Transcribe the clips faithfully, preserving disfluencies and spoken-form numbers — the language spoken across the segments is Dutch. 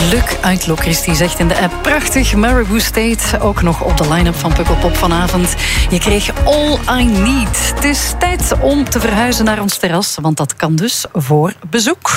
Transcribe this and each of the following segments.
Luc uit Locristi zegt in de app: prachtig, Marabou State. Ook nog op de line-up van Pukkelpop vanavond. Je kreeg All I Need. Het is tijd om te verhuizen naar ons terras, want dat kan dus voor bezoek.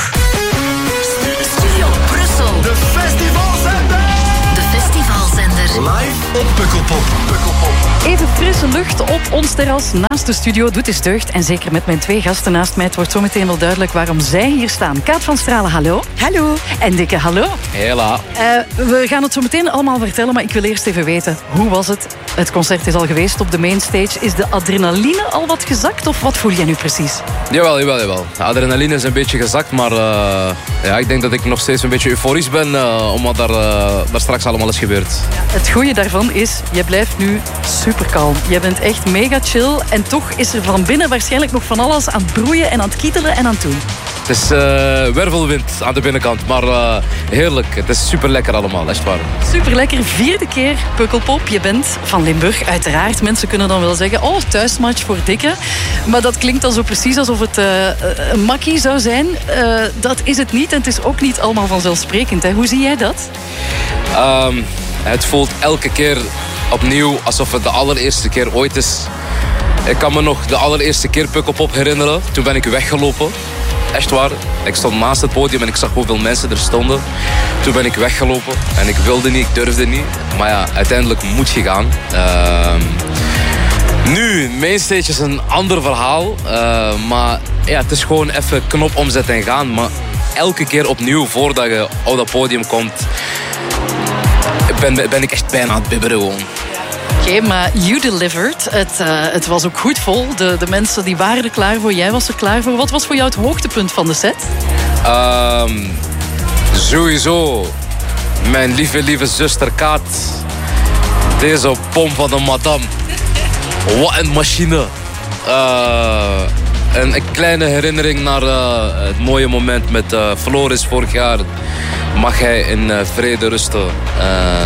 Studio Brussel. De festivalzender. De festivalzender. Live op Pukkelpop. Pukkelpop. Even frisse lucht op ons terras naast de studio doet eens deugd. En zeker met mijn twee gasten naast mij. Het wordt zo meteen wel duidelijk waarom zij hier staan. Kaat van Stralen, hallo. Hallo. En Dikke, hallo. Hela. Uh, we gaan het zo meteen allemaal vertellen, maar ik wil eerst even weten, hoe was het? Het concert is al geweest op de mainstage. Is de adrenaline al wat gezakt of wat voel jij nu precies? Jawel, jawel, jawel. De adrenaline is een beetje gezakt, maar uh, ja, ik denk dat ik nog steeds een beetje euforisch ben, uh, omdat daar, uh, daar straks allemaal is gebeurd. Ja, het goede daarvan is, je blijft nu super kalm. Je bent echt mega chill en toch is er van binnen waarschijnlijk nog van alles aan het broeien en aan het kietelen en aan het doen. Het is uh, wervelwind aan de binnenkant, maar uh, heerlijk. Het is super lekker allemaal, echt waar. Super lekker, vierde keer Pukkelpop. Je bent van Limburg, uiteraard. Mensen kunnen dan wel zeggen, oh, thuismatch voor Dikke. Maar dat klinkt dan zo precies alsof het uh, een makkie zou zijn. Uh, dat is het niet en het is ook niet allemaal vanzelfsprekend. Hè. Hoe zie jij dat? Um, het voelt elke keer opnieuw alsof het de allereerste keer ooit is. Ik kan me nog de allereerste keer Pukkelpop herinneren. Toen ben ik weggelopen. Echt waar. Ik stond naast het podium en ik zag hoeveel mensen er stonden. Toen ben ik weggelopen. En ik wilde niet, ik durfde niet. Maar ja, uiteindelijk moet je gaan. Uh, nu, mainstage is een ander verhaal. Uh, maar ja, het is gewoon even knop omzetten en gaan. Maar elke keer opnieuw, voordat je op dat podium komt, ben, ben ik echt bijna aan het bibberen gewoon. Oké, okay, maar you delivered. Het, uh, het was ook goed vol. De, de mensen die waren er klaar voor. Jij was er klaar voor. Wat was voor jou het hoogtepunt van de set? Um, sowieso mijn lieve, lieve zuster Kaat. Deze pom van de madame. Wat een machine. Uh, een, een kleine herinnering naar uh, het mooie moment met uh, Floris vorig jaar. Mag hij in uh, vrede rusten. Uh,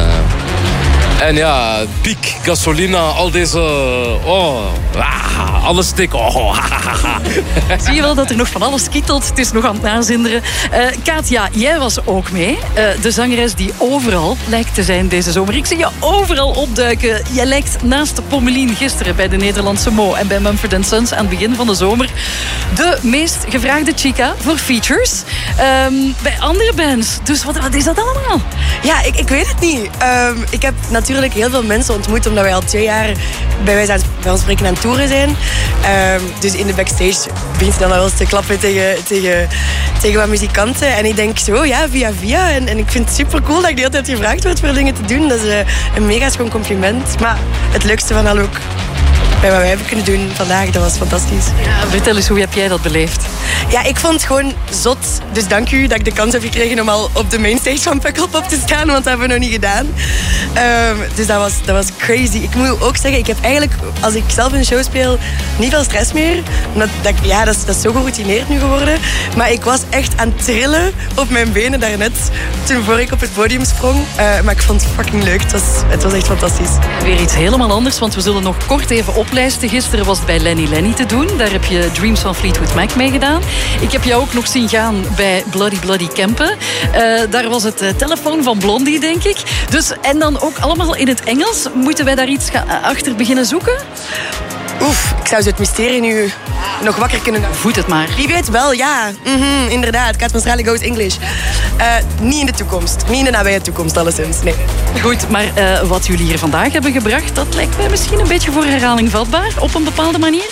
En ja, piek, gasolina, al deze... Oh, ah, alles stik. Oh, zie je wel dat er nog van alles kietelt. Het is nog aan het nazinderen. Uh, Katja, jij was ook mee. Uh, de zangeres die overal lijkt te zijn deze zomer. Ik zie je overal opduiken. Jij lijkt naast Pommelien gisteren bij de Nederlandse Mo en bij Mumford and Sons aan het begin van de zomer de meest gevraagde chica voor features. Um, bij andere bands. Dus wat, wat is dat allemaal? Ja, ik, ik weet het niet. Um, ik heb natuurlijk heel veel mensen ontmoet, omdat wij al twee jaar bij wijze van spreken aan het toeren zijn. Um, dus in de backstage begint je dan wel eens te klappen tegen, tegen, tegen wat muzikanten. En ik denk zo, ja, via via. En, en ik vind het super cool dat ik de hele tijd gevraagd word voor dingen te doen. Dat is uh, een mega schoon compliment. Maar het leukste van al ook bij wat wij hebben kunnen doen vandaag, dat was fantastisch. Ja, vertel eens, hoe heb jij dat beleefd? Ja, ik vond het gewoon zot. Dus dank u dat ik de kans heb gekregen om al op de mainstage van Pukkelpop te staan, want dat hebben we nog niet gedaan. Um, dus dat was, dat was crazy. Ik moet ook zeggen, ik heb eigenlijk, als ik zelf een show speel, niet veel stress meer. Omdat dat, ja, dat is, dat is zo geroutineerd nu geworden. Maar ik was echt aan het trillen op mijn benen daarnet, toen voor ik op het podium sprong. Uh, maar ik vond het fucking leuk. Het was, het was echt fantastisch. Weer iets helemaal anders, want we zullen nog kort even oplijsten. Gisteren was het bij Lenny Lenny te doen. Daar heb je Dreams van Fleetwood Mac mee gedaan. Ik heb jou ook nog zien gaan bij Bloody Bloody Campen. Uh, daar was het uh, telefoon van Blondie, denk ik. Dus, en dan ook allemaal in het Engels. Moeten wij daar iets ga- achter beginnen zoeken? Oef, ik zou zo het mysterie nu nog wakker kunnen doen. Voed het maar. Wie weet wel, ja. Mm-hmm, inderdaad. Kaat van Stralen goes English. Uh, niet in de toekomst. Niet in de nabije toekomst, alleszins. Nee. Goed, maar uh, wat jullie hier vandaag hebben gebracht, dat lijkt mij misschien een beetje voor herhaling vatbaar, op een bepaalde manier?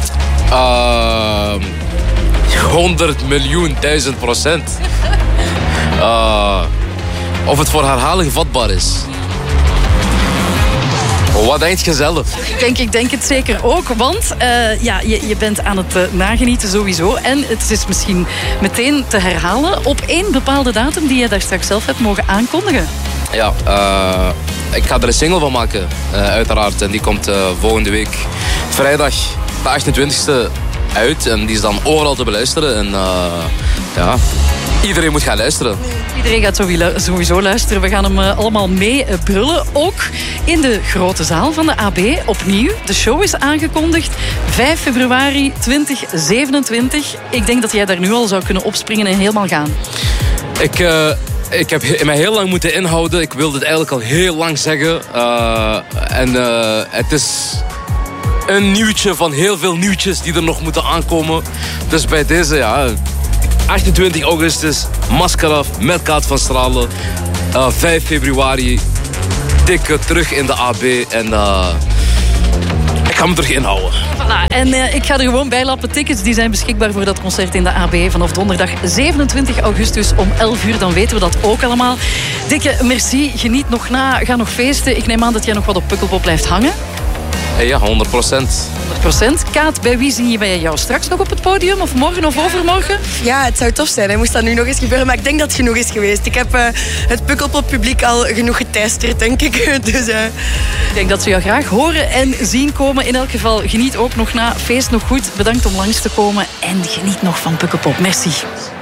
Uh, honderd miljoen, duizend procent. Uh, of het voor herhaling vatbaar is. Wat denk je zelf? Ik denk, ik denk het zeker ook, want uh, ja, je, je bent aan het uh, nagenieten sowieso. En het is misschien meteen te herhalen op één bepaalde datum die je daar straks zelf hebt mogen aankondigen. Ja, uh, ik ga er een single van maken, uh, uiteraard. En die komt uh, volgende week vrijdag, de achtentwintigste, uit. En die is dan overal te beluisteren. En uh, ja, iedereen moet gaan luisteren. Iedereen gaat sowieso luisteren. We gaan hem uh, allemaal mee uh, brullen. Ook in de grote zaal van de A B. Opnieuw. De show is aangekondigd. vijf februari twintig zevenentwintig. Ik denk dat jij daar nu al zou kunnen opspringen en helemaal gaan. Ik... Uh, ik heb he- mij heel lang moeten inhouden. Ik wilde het eigenlijk al heel lang zeggen. Uh, en uh, het is een nieuwtje van heel veel nieuwtjes die er nog moeten aankomen. Dus bij deze, ja, achtentwintig augustus, masker af met Kaat van Stralen. Uh, vijf februari, dikke terug in de A B. En uh, ik ga me terug inhouden. Voilà. En uh, ik ga er gewoon bij lappen. Tickets die zijn beschikbaar voor dat concert in de A B vanaf donderdag zevenentwintig augustus om elf uur. Dan weten we dat ook allemaal. Dikke merci. Geniet nog na. Ga nog feesten. Ik neem aan dat jij nog wat op Pukkelpop blijft hangen. Hey, ja, honderd procent. honderd procent. Kaat, bij wie zie je bij jou straks nog op het podium? Of morgen of overmorgen? Ja, het zou tof zijn. Hij moest dat nu nog eens gebeuren. Maar ik denk dat het genoeg is geweest. Ik heb uh, het Pukkelpop publiek al genoeg geteisterd, denk ik. Dus, uh... Ik denk dat ze jou graag horen en zien komen. In elk geval, geniet ook nog na. Feest nog goed. Bedankt om langs te komen. En geniet nog van Pukkelpop. Merci.